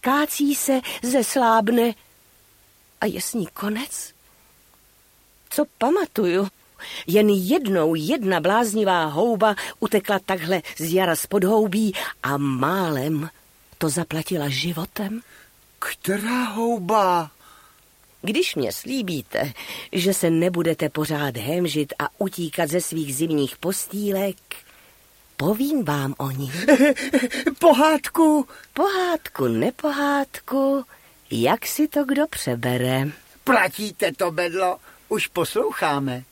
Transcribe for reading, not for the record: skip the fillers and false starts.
skácí se, zeslábne a je s ní konec. Co pamatuju, jen jednou jedna bláznivá houba utekla takhle z jara z podhoubí a málem to zaplatila životem. Která houba? Když mě slíbíte, že se nebudete pořád hemžit a utíkat ze svých zimních postýlek, povím vám o ní. Pohádku? Pohádku, nepohádku, jak si to kdo přebere. Platíte to, Bedlo, už posloucháme.